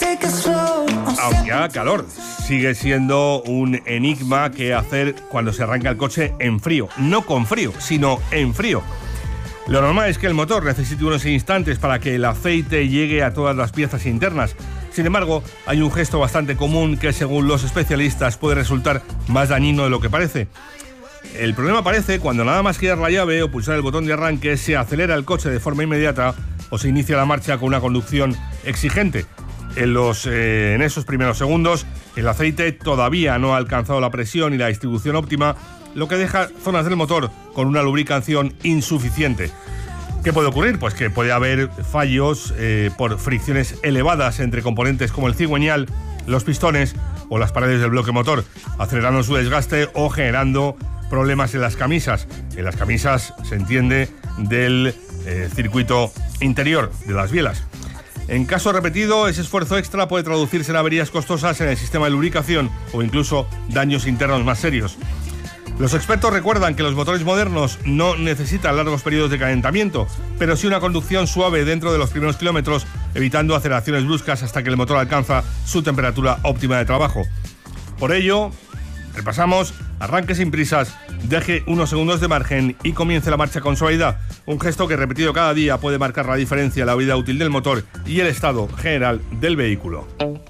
Aunque haga calor, sigue siendo un enigma qué hacer cuando se arranca el coche en frío. No con frío, sino en frío. Lo normal es que el motor necesite unos instantes para que el aceite llegue a todas las piezas internas. Sin embargo, hay un gesto bastante común que, según los especialistas, puede resultar más dañino de lo que parece. El problema aparece cuando nada más girar la llave o pulsar el botón de arranque se acelera el coche de forma inmediata o se inicia la marcha con una conducción exigente. En esos primeros segundos, el aceite todavía no ha alcanzado la presión y la distribución óptima, lo que deja zonas del motor con una lubricación insuficiente. ¿Qué puede ocurrir? Pues que puede haber fallos por fricciones elevadas entre componentes como el cigüeñal, los pistones o las paredes del bloque motor, acelerando su desgaste o generando problemas en las camisas. En las camisas se entiende del circuito interior de las bielas. En caso repetido, ese esfuerzo extra puede traducirse en averías costosas en el sistema de lubricación o incluso daños internos más serios. Los expertos recuerdan que los motores modernos no necesitan largos periodos de calentamiento, pero sí una conducción suave dentro de los primeros kilómetros, evitando aceleraciones bruscas hasta que el motor alcanza su temperatura óptima de trabajo. Por ello, repasamos: arranque sin prisas, deje unos segundos de margen y comience la marcha con suavidad. Un gesto que, repetido cada día, puede marcar la diferencia en la vida útil del motor y el estado general del vehículo.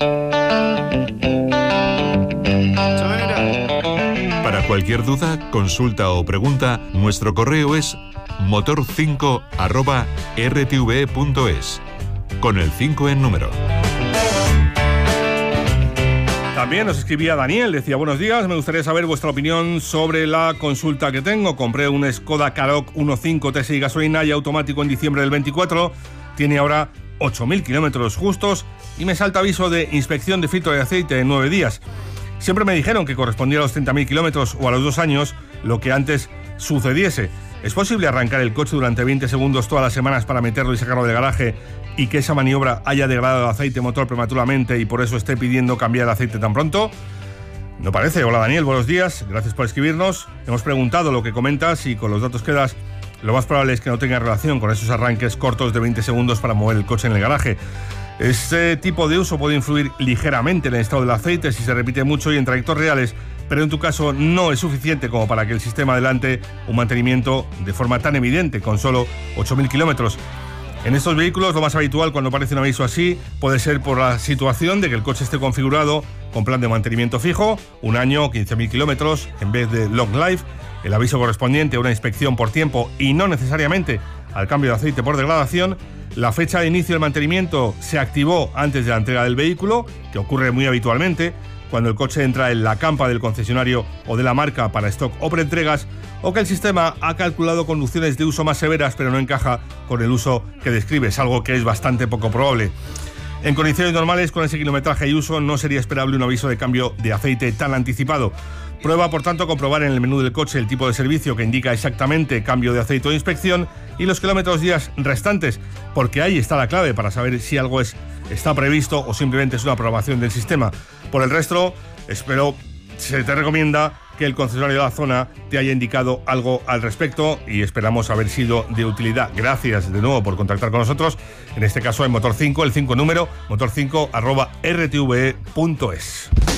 Para cualquier duda, consulta o pregunta, nuestro correo es motor5@rtve.es, con el 5 en número. También nos escribía Daniel, decía: buenos días, me gustaría saber vuestra opinión sobre la consulta que tengo. Compré un Skoda Karoq 1.5 TSI gasolina y automático en diciembre del 24, tiene ahora 8.000 kilómetros justos y me salta aviso de inspección de filtro de aceite en 9 días. Siempre me dijeron que correspondía a los 30.000 kilómetros o a los 2 años, lo que antes sucediese. ¿Es posible arrancar el coche durante 20 segundos todas las semanas para meterlo y sacarlo del garaje y que esa maniobra haya degradado el aceite motor prematuramente y por eso esté pidiendo cambiar el aceite tan pronto? No parece. Hola Daniel, buenos días, gracias por escribirnos. Hemos preguntado lo que comentas y con los datos que das, lo más probable es que no tenga relación con esos arranques cortos de 20 segundos para mover el coche en el garaje. Este tipo de uso puede influir ligeramente en el estado del aceite si se repite mucho y en trayectos reales, pero en tu caso no es suficiente como para que el sistema adelante un mantenimiento de forma tan evidente con solo 8.000 kilómetros. En estos vehículos lo más habitual cuando aparece un aviso así puede ser por la situación de que el coche esté configurado con plan de mantenimiento fijo, 1 año o 15.000 kilómetros en vez de long life, el aviso correspondiente a una inspección por tiempo y no necesariamente al cambio de aceite por degradación. La fecha de inicio del mantenimiento se activó antes de la entrega del vehículo, que ocurre muy habitualmente cuando el coche entra en la campa del concesionario o de la marca para stock o preentregas, o que el sistema ha calculado conducciones de uso más severas pero no encaja con el uso que describes, algo que es bastante poco probable. En condiciones normales, con ese kilometraje y uso, no sería esperable un aviso de cambio de aceite tan anticipado. Prueba, por tanto, comprobar en el menú del coche el tipo de servicio que indica exactamente cambio de aceite o inspección y los kilómetros días restantes, porque ahí está la clave para saber si algo está previsto o simplemente es una aprobación del sistema. Por el resto, se te recomienda que el concesionario de la zona te haya indicado algo al respecto y esperamos haber sido de utilidad. Gracias de nuevo por contactar con nosotros, en este caso en Motor5, el 5 número, motor5@rtve.es.